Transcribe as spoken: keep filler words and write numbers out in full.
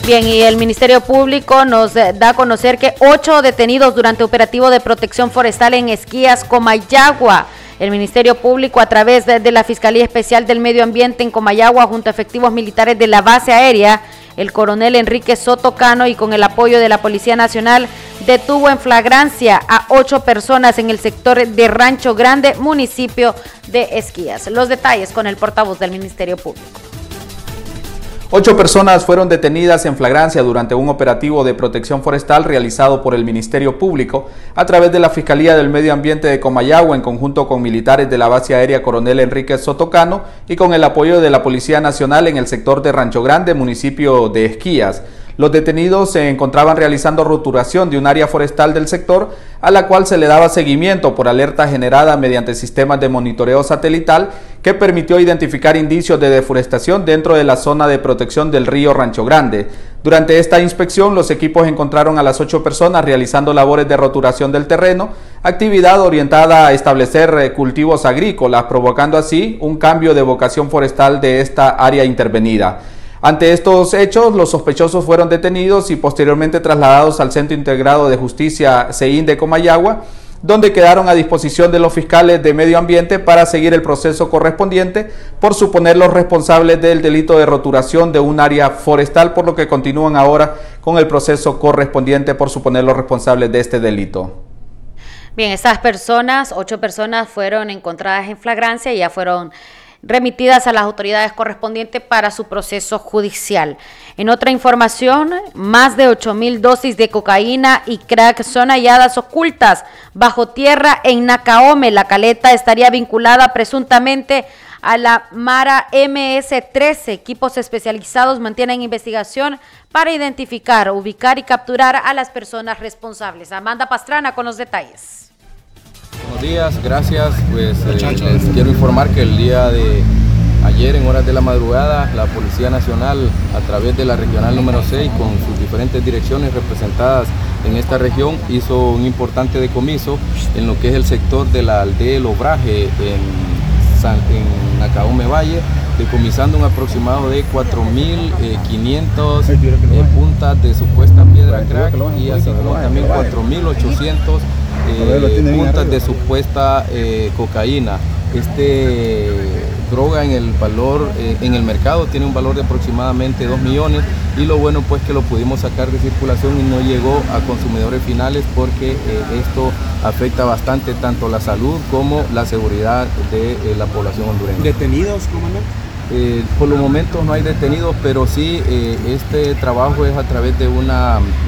Bien, y el Ministerio Público nos da a conocer que ocho detenidos durante operativo de protección forestal en Esquías, Comayagua. El Ministerio Público, a través de, de la Fiscalía Especial del Medio Ambiente en Comayagua, junto a efectivos militares de la base aérea, el coronel Enrique Soto Cano, y con el apoyo de la Policía Nacional, detuvo en flagrancia a ocho personas en el sector de Rancho Grande, municipio de Esquías. Los detalles con el portavoz del Ministerio Público. Ocho personas fueron detenidas en flagrancia durante un operativo de protección forestal realizado por el Ministerio Público a través de la Fiscalía del Medio Ambiente de Comayagua en conjunto con militares de la base aérea Coronel Enrique Soto Cano y con el apoyo de la Policía Nacional en el sector de Rancho Grande, municipio de Esquías. Los detenidos se encontraban realizando roturación de un área forestal del sector, a la cual se le daba seguimiento por alerta generada mediante sistemas de monitoreo satelital que permitió identificar indicios de deforestación dentro de la zona de protección del río Rancho Grande. Durante esta inspección, los equipos encontraron a las ocho personas realizando labores de roturación del terreno, actividad orientada a establecer cultivos agrícolas, provocando así un cambio de vocación forestal de esta área intervenida. Ante estos hechos, los sospechosos fueron detenidos y posteriormente trasladados al Centro Integrado de Justicia C I N de Comayagua, donde quedaron a disposición de los fiscales de Medio Ambiente para seguir el proceso correspondiente por suponerlos responsables del delito de roturación de un área forestal, por lo que continúan ahora con el proceso correspondiente por suponerlos responsables de este delito. Bien, estas personas, ocho personas, fueron encontradas en flagrancia y ya fueron remitidas a las autoridades correspondientes para su proceso judicial. En otra información, más de ocho mil dosis de cocaína y crack son halladas ocultas bajo tierra en Nacaome. La caleta estaría vinculada presuntamente a la Mara M S trece. Equipos especializados mantienen investigación para identificar, ubicar y capturar a las personas responsables. Amanda Pastrana con los detalles. Buenos días, gracias. Pues eh, les quiero informar que el día de ayer, en horas de la madrugada, la Policía Nacional, a través de la regional número seis, con sus diferentes direcciones representadas en esta región, hizo un importante decomiso en lo que es el sector de la aldea El Obraje en, San, en Nacaome Valle, decomisando un aproximado de cuatro mil quinientas eh, puntas de supuesta piedra crack y así como también cuatro mil ochocientas eh, puntas de supuesta eh, cocaína. Este droga en el valor eh, en el mercado tiene un valor de aproximadamente dos millones, y lo bueno pues que lo pudimos sacar de circulación y no llegó a consumidores finales, porque eh, esto afecta bastante tanto la salud como la seguridad de eh, la población hondureña. ¿Detenidos, comandante? Eh, por los momentos no hay detenidos, pero sí eh, este trabajo es a través de una